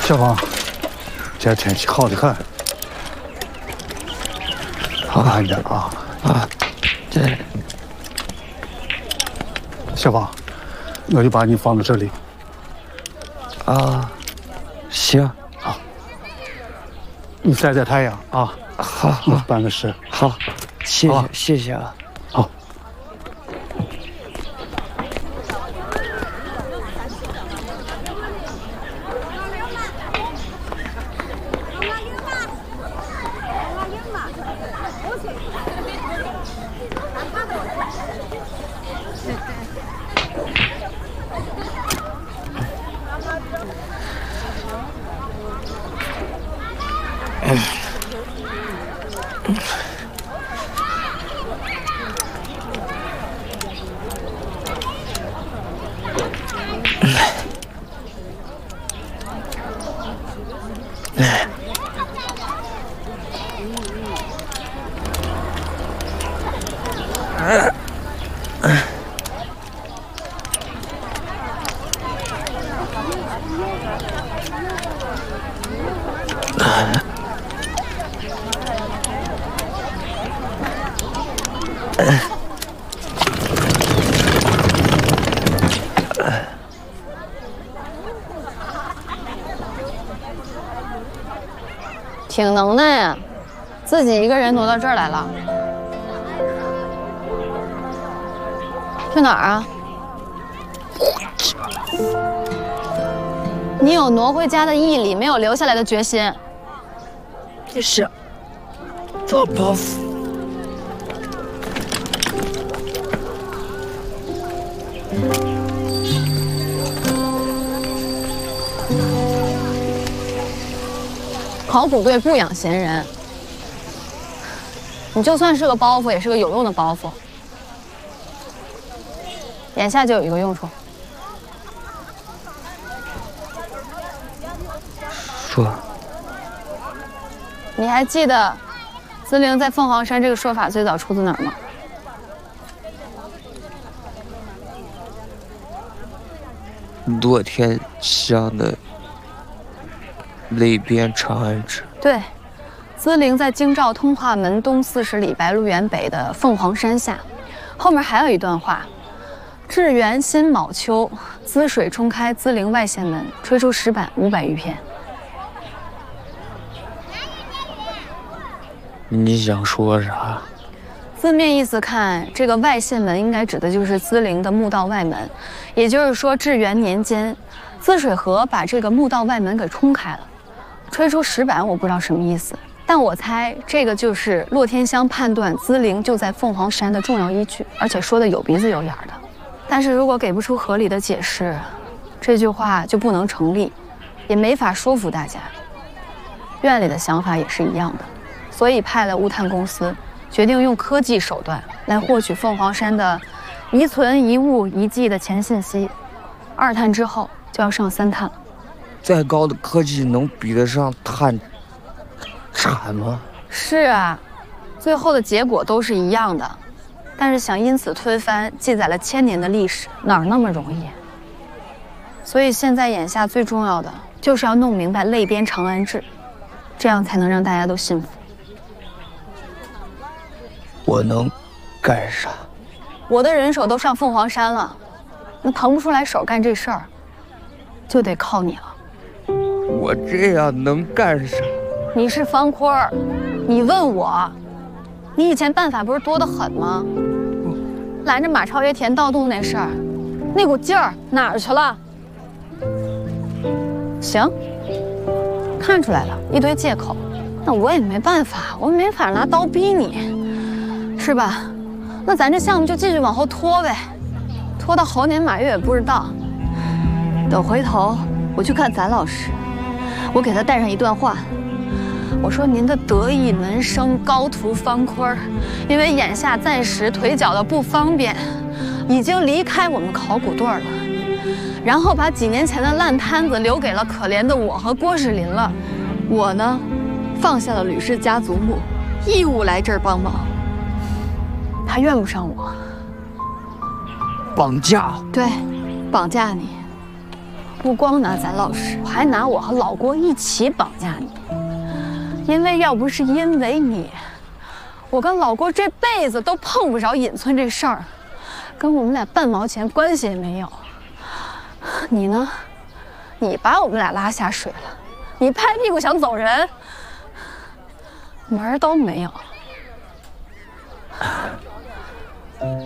小芳，今天天气好得很，慢点啊！ 对。 小芳，我就把你放到这里。 啊，行， 好。你晒晒太阳啊！ 好， 我办个事。 好，谢谢啊。 好。 挺能耐呀，自己一个人挪到这儿来了。去哪儿啊？你有挪回家的毅力，没有留下来的决心。 你是做包袱。 考古队不养闲人，你就算是个包袱，也是个有用的包袱。眼下就有一个用处。 说， 你还记得资灵在凤凰山这个说法最早出自哪儿吗？ 洛天香的泪边长安志。 对，资灵在京兆通化门东40里白鹿原北的凤凰山下，后面还有一段话：至元辛卯秋，滋水冲开资灵外县门，吹出石板500余片。 你想说啥？ 字面意思看，这个外县门应该指的就是资灵的墓道外门，也就是说，至元年间，滋水河把这个墓道外门给冲开了，吹出石板，我不知道什么意思，但我猜这个就是洛天香判断资灵就在凤凰山的重要依据，而且说的有鼻子有眼的。但是如果给不出合理的解释，这句话就不能成立，也没法说服大家。院里的想法也是一样的，所以派了物探公司。决定用科技手段来获取凤凰山的遗存、遗物、遗迹的前信息。2探之后就要上3探了。 再高的科技能比得上探产吗？ 是啊，最后的结果都是一样的。但是想因此推翻记载了1000年的历史，哪儿那么容易？所以现在眼下最重要的就是要弄明白泪边长安志，这样才能让大家都信服。 我能干啥？ 我的人手都上凤凰山了，那腾不出来手干这事儿，就得靠你了。 我这样能干啥？ 你是方坤儿，你问我，你以前办法不是多得很吗？拦着马超爷填盗洞那事儿，那股劲儿哪儿去了？行，看出来了，一堆借口，那我也没办法，我没法拿刀逼你。是吧？那咱这项目就继续往后拖呗，拖到猴年马月也不知道。等回头我去看咱老师，我给他带上一段话，我说您的得意门生高徒方坤，因为眼下暂时腿脚的不方便，已经离开我们考古队了。然后把几年前的烂摊子留给了可怜的我和郭士林了。我呢，放下了吕氏家族墓，义务来这儿帮忙。他怨不上我， 绑架？ 对，绑架你。 不光拿咱老师，我还拿我和老郭一起绑架你。因为要不是因为你，我跟老郭这辈子都碰不着尹村这事儿，跟我们俩半毛钱关系也没有。你呢？你把我们俩拉下水了，你拍屁股想走人，门儿都没有。